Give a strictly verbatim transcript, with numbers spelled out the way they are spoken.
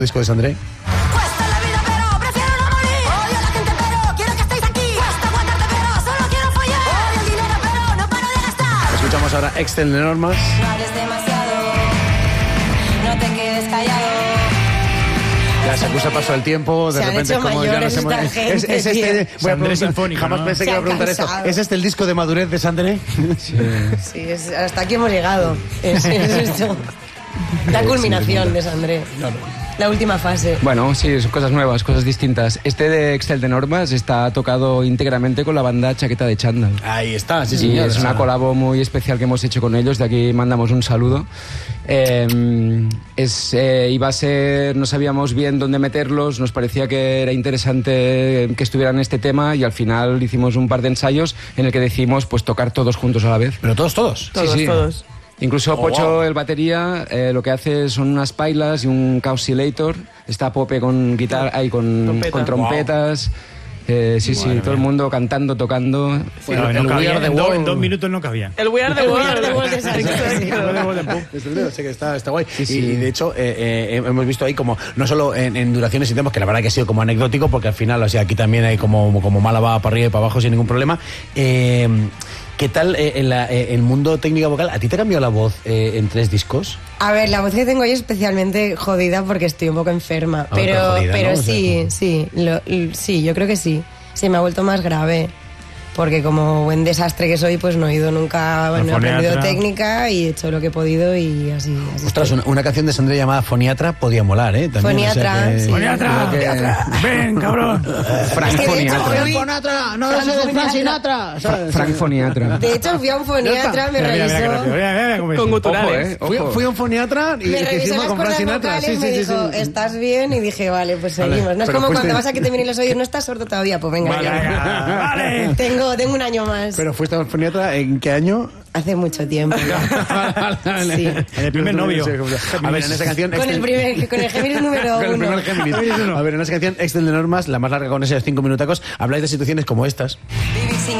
Disco de Sandré. Cuesta la vida, pero prefiero no morir. Odio a la gente, pero quiero que estéis aquí. Cuesta aguantarte, pero solo quiero follar. Odio el dinero, pero no paro de gastar. Escuchamos ahora Excel de Normas. No hables demasiado, no te quedes callado. Ya se acusa paso del tiempo, de Se han repente hecho como ya mayores nos hemos... esta gente, es, es este, tío. voy a Sandré preguntar, sinfónico, jamás ¿no? pensé Se que iba a han preguntar esto. cansado. ¿Es este el disco de madurez de Sandré? Sí, es- hasta aquí hemos llegado. Es, es esto. La culminación de Sandré. La última fase. Bueno, sí, son cosas nuevas, cosas distintas. Este de Excel de Normas está tocado íntegramente con la banda Chaqueta de Chándal. Ahí está, sí Y señor. es una colabo muy especial que hemos hecho con ellos. De aquí mandamos un saludo. Eh, es, eh, iba a ser, no sabíamos bien dónde meterlos, nos parecía que era interesante que estuvieran en este tema y al final hicimos un par de ensayos en el que decidimos pues tocar todos juntos a la vez. Pero todos, todos. Todos, Sí, sí. todos. Incluso Oh, Pocho, wow. el batería, eh, lo que hace son unas pailas y un Causilator. Está Pope con guitarra y con, Trompeta. con trompetas. Eh, sí, sí, todo el mundo cantando, tocando. Bueno, el no We cabían, Are the en, dos, en World. dos minutos no cabían. El We Are the World. de World de Sandré. Desde luego, sé que está, está guay. Sí, sí. Y de hecho, eh, eh, hemos visto ahí como, no solo en, en duraciones y temas, que la verdad que ha sido como anecdótico, porque al final, o sea, aquí también hay como, como mala va para arriba y para abajo sin ningún problema. Eh, ¿Qué tal eh, en la, eh, el mundo técnica vocal? ¿A ti te ha cambiado la voz eh, en tres discos? A ver, la voz que tengo hoy es especialmente jodida porque estoy un poco enferma. Ah, pero Pero, jodida, pero ¿no? O sea, sí, como- sí, lo- l- sí, yo creo que sí. Sí, me ha vuelto más grave. Porque como buen desastre que soy, pues no he ido nunca, no he foniatra. aprendido técnica y he hecho lo que he podido y así. así Ostras, estoy. una, una canción de Sandré llamada Foniatra podía molar, ¿eh? También, Foniatra, sí. ¡Foniatra! Creo que- ¡Ven, cabrón! Frank Es que de hecho Foniatra. fui- Foniatra! ¡No Frank sé de Frank Foniatra. Sinatra! ¿sabes? Frank Foniatra. De hecho, fui a un foniatra, me Mira, mira, mira, qué revisó. rápido. Mira, mira, cómo es. Ojo, eh, Fui, ojo. fui a un foniatra y Me que revisó encima las con Frank cuerdas Sinatra. vocales, me dijo, ¿estás bien? Y dije, vale, pues seguimos. No es pero como fuiste- cuando vas a que te vienen los oídos, no estás sordo todavía, pues venga. Vale, ya. venga, vale. Tengo, tengo un año más. Pero fuiste al foniatra, ¿en qué año? Hace mucho tiempo. Sí. En el primer novio. A ver, en esa canción... Con el primer, con el Géminis número Con el uno. primer Géminis. A ver, en esa canción Excel de Normas, la más larga con esos cinco minutacos, habláis de situaciones como estas. Vivir sin